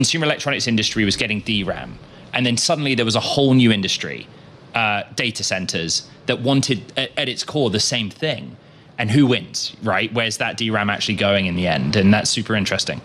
consumer electronics industry was getting DRAM, and then suddenly there was a whole new industry, data centers, that wanted at its core the same thing. And who wins, right? Where's that DRAM actually going in the end? And that's super interesting.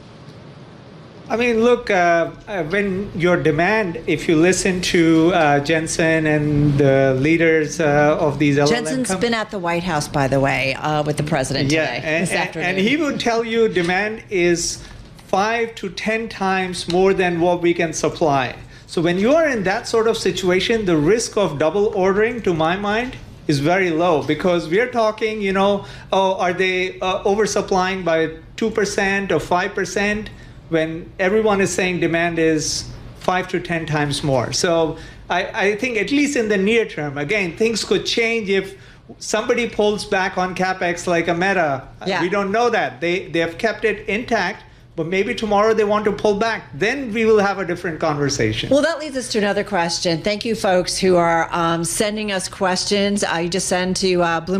I mean, look, when your demand, if you listen to Jensen and the leaders of these LLM Jensen's been at the White House, by the way, with the president today, this afternoon. And he would tell you demand is 5 to 10 times more than what we can supply. So when you are in that sort of situation, the risk of double ordering, to my mind, is very low, because we're talking, are they oversupplying by 2% or 5%, when everyone is saying demand is 5 to 10 times more. So I think at least in the near term, again, things could change if somebody pulls back on CapEx like a Meta. Yeah. We don't know that. They have kept it intact. But maybe tomorrow they want to pull back. Then we will have a different conversation. Well, that leads us to another question. Thank you, folks, who are sending us questions. You just send to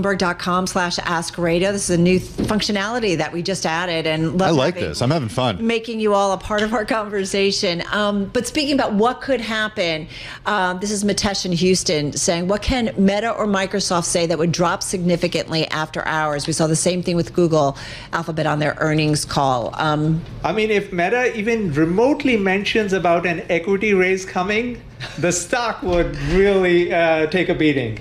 Bloomberg.com/AskRadio. This is a new functionality that we just added. And I like this. I'm having fun. Making you all a part of our conversation. But speaking about what could happen, this is Mitesh in Houston saying, what can Meta or Microsoft say that would drop significantly after hours? We saw the same thing with Google, Alphabet on their earnings call. I mean, if Meta even remotely mentions about an equity raise coming, the stock would really take a beating.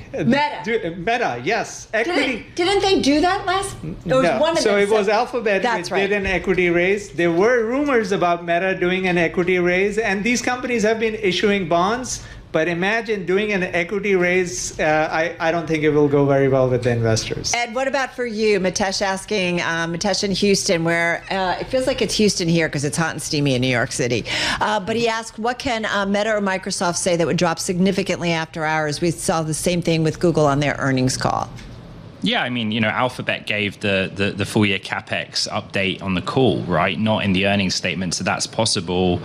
Meta, yes. Equity. Didn't they do that last? No. So it was Alphabet which did an equity raise. There were rumors about Meta doing an equity raise, and these companies have been issuing bonds. But imagine doing an equity raise. I don't think it will go very well with the investors. Ed, what about for you? Mitesh asking, Mitesh in Houston, where it feels like it's Houston here because it's hot and steamy in New York City. But he asked, what can Meta or Microsoft say that would drop significantly after hours? We saw the same thing with Google on their earnings call. Yeah, I mean, Alphabet gave the full year CapEx update on the call, right? Not in the earnings statement, so that's possible.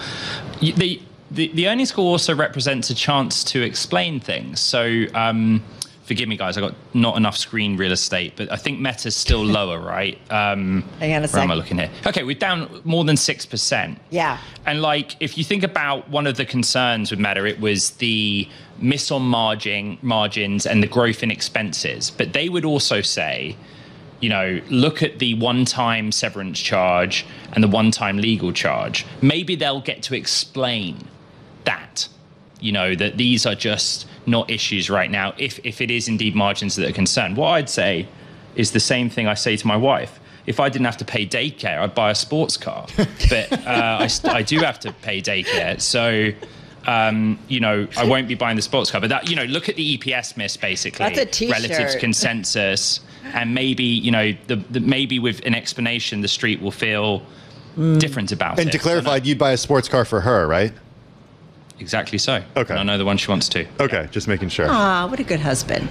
The earnings call also represents a chance to explain things. So forgive me, guys, I got not enough screen real estate, but I think Meta's still lower, right? Hang on a second. Where am I looking here? Okay, we're down more than 6%. Yeah. And if you think about one of the concerns with Meta, it was the miss on margins and the growth in expenses. But they would also say, look at the one-time severance charge and the one-time legal charge. Maybe they'll get to explain that, that these are just not issues right now, if it is indeed margins that are concerned. What I'd say is the same thing I say to my wife. If I didn't have to pay daycare, I'd buy a sports car. But I do have to pay daycare. So, I won't be buying the sports car. But that, look at the EPS miss, basically. That's a T-shirt. Relative to consensus. And maybe, maybe with an explanation, the street will feel different about it. And to clarify, you'd buy a sports car for her, right? Exactly so. Okay. And I know the one she wants to. Okay, just making sure. Ah, what a good husband.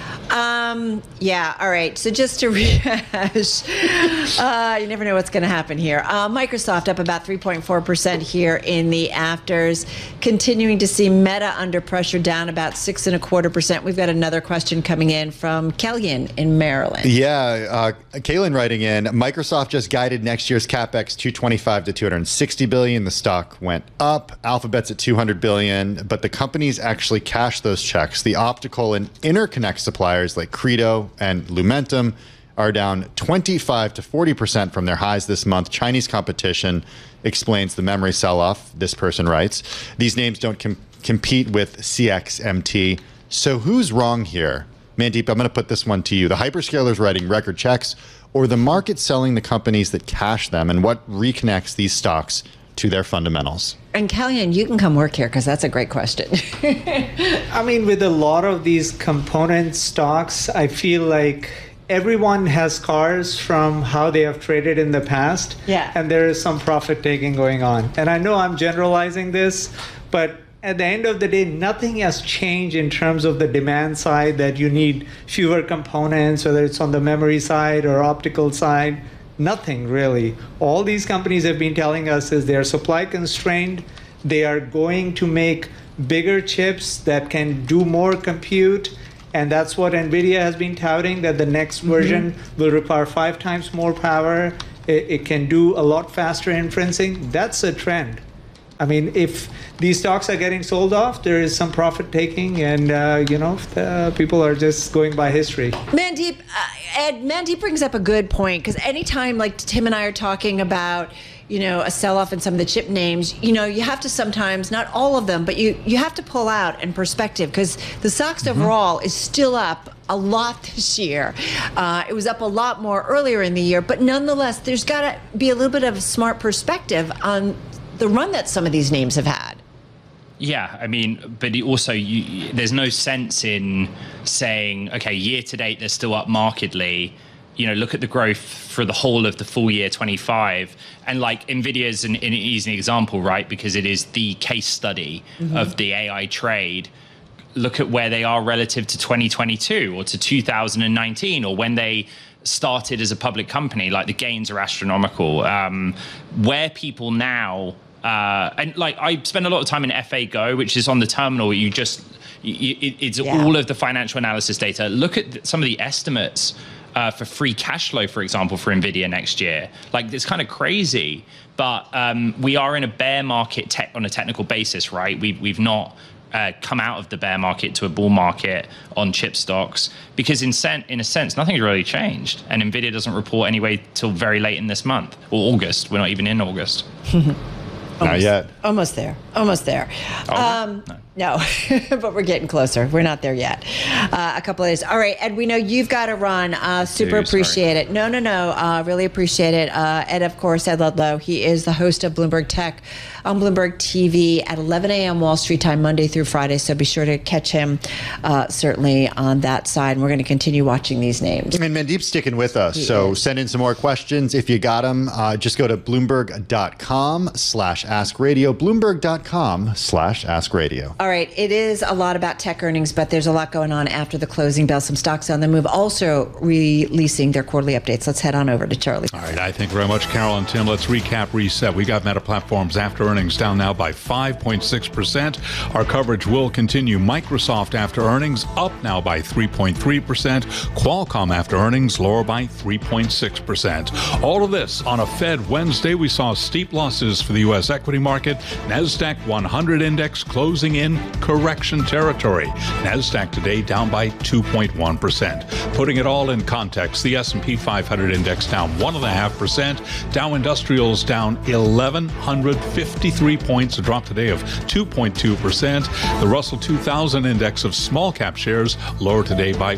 Yeah, all right. So just to rehash, you never know what's going to happen here. Microsoft up about 3.4% here in the afters. Continuing to see Meta under pressure, down about 6.25%. We've got another question coming in from Kellyan in Maryland. Yeah, Kaylin writing in, Microsoft just guided next year's CapEx 225 to 260 billion. The stock went up. Alphabet's at 200 billion, but the companies actually cashed those checks. The optical and interconnect suppliers like Credo and Lumentum are down 25 to 40% from their highs this month. Chinese competition explains the memory sell-off. This person writes, these names don't compete with CXMT. So who's wrong here? Mandeep, I'm going to put this one to you. The hyperscalers writing record checks, or the market selling the companies that cash them, and what reconnects these stocks to their fundamentals? And Kellyan, you can come work here because that's a great question. I mean, with a lot of these component stocks, I feel like everyone has scars from how they have traded in the past. Yeah. And there is some profit taking going on. And I know I'm generalizing this, but at the end of the day, nothing has changed in terms of the demand side, that you need fewer components, whether it's on the memory side or optical side. Nothing really. All these companies have been telling us is they're supply constrained. They are going to make bigger chips that can do more compute. And that's what NVIDIA has been touting, that the next version will require 5 times more power. It can do a lot faster inferencing. That's a trend. I mean, if these stocks are getting sold off, there is some profit taking, and people are just going by history. Mandeep brings up a good point, because anytime like Tim and I are talking about a sell-off in some of the chip names, you have to sometimes, not all of them, but you have to pull out in perspective, because the stocks overall is still up a lot this year. It was up a lot more earlier in the year, but nonetheless, there's got to be a little bit of a smart perspective on the run that some of these names have had. Yeah, I mean, but also there's no sense in saying, okay, year to date, they're still up markedly. Look at the growth for the whole of the full year 25. And like NVIDIA is an easy example, right? Because it is the case study of the AI trade. Look at where they are relative to 2022 or to 2019, or when they started as a public company. Like, the gains are astronomical. Where people now, and like, I spend a lot of time in FA Go, which is on the terminal. It's all of the financial analysis data. Look at some of the estimates for free cash flow, for example, for NVIDIA next year. Like, it's kind of crazy, but we are in a bear market on a technical basis, right? We've not come out of the bear market to a bull market on chip stocks, because in a sense, nothing's really changed. And NVIDIA doesn't report anyway till very late in this month, or August. We're not even in August. Not yet. Almost there. No, but we're getting closer. We're not there yet. A couple of days. All right, Ed, we know you've got to run. Super appreciate it. No. Really appreciate it. Ed, of course, Ed Ludlow. He is the host of Bloomberg Tech on Bloomberg TV at 11 a.m. Wall Street time, Monday through Friday. So be sure to catch him certainly on that side. And we're going to continue watching these names. And Mandeep's sticking with us. Send in some more questions. If you got them, just go to Bloomberg.com/AskRadio. Bloomberg.com/AskRadio. All right. It is a lot about tech earnings, but there's a lot going on after the closing bell. Some stocks on the move also releasing their quarterly updates. Let's head on over to Charlie. All right. I thank very much, Carol and Tim. Let's recap, reset. We got Meta Platforms after earnings down now by 5.6%. Our coverage will continue. Microsoft after earnings up now by 3.3%. Qualcomm after earnings lower by 3.6%. All of this on a Fed Wednesday. We saw steep losses for the U.S. equity market. NASDAQ 100 index closing in correction territory. NASDAQ today down by 2.1%. Putting it all in context, the S&P 500 index down 1.5%. Dow Industrials down 1,153 points, a drop today of 2.2%. The Russell 2000 index of small cap shares lower today by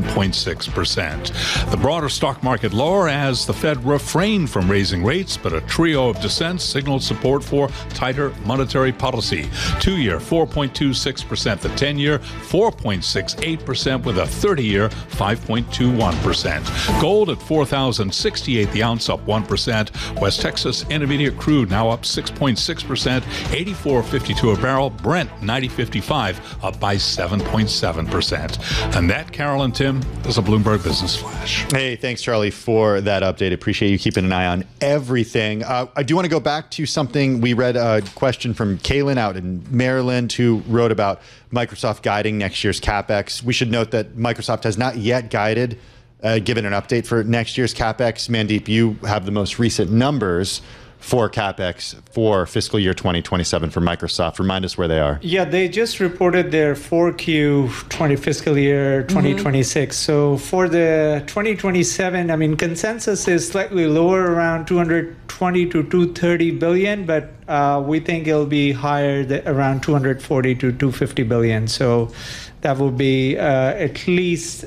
1.6%. The broader stock market lower as the Fed refrained from raising rates, but a trio of dissents signaled support for tighter monetary policy. 2-year 4.26%, the 10-year 4.68%, with a 30-year 5.21%. Gold at $4,068 the ounce, up 1%. West Texas Intermediate crude now up 6.6%, $84.52 a barrel. Brent 90.55 up by 7.7%. And that, Carol and Tim, is a Bloomberg Business Flash. Hey, thanks, Charlie, for that update. Appreciate you keeping an eye on everything. I do want to go back to something. We read a question from Kaylin out in Maryland, who wrote about Microsoft guiding next year's CapEx. We should note that Microsoft has not yet guided, given an update for next year's CapEx. Mandeep, you have the most recent numbers for CapEx for fiscal year 2027 for Microsoft. Remind us where they are. Yeah, they just reported their 4Q fiscal year 2026. So for the 2027, I mean, consensus is slightly lower, around 220 to 230 billion, but we think it'll be higher, around 240 to 250 billion. So that will be at least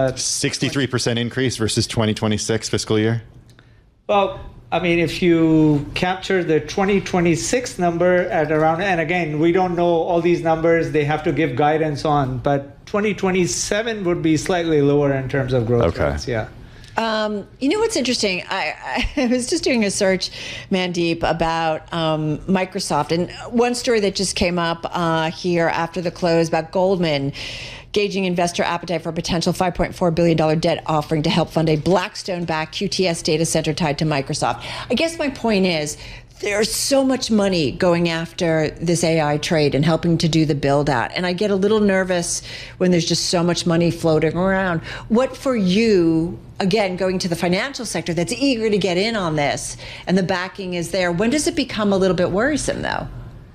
63% increase versus 2026 fiscal year. Well, I mean, if you capture the 2026 number at around, and again, we don't know all these numbers, they have to give guidance on, but 2027 would be slightly lower in terms of growth rates. Yeah. You know what's interesting? I was just doing a search, Mandeep, about Microsoft, and one story that just came up here after the close about Goldman gauging investor appetite for a potential $5.4 billion debt offering to help fund a Blackstone-backed QTS data center tied to Microsoft. I guess my point is, there's so much money going after this AI trade and helping to do the build out. And I get a little nervous when there's just so much money floating around. What for you, again, going to the financial sector that's eager to get in on this and the backing is there, when does it become a little bit worrisome though?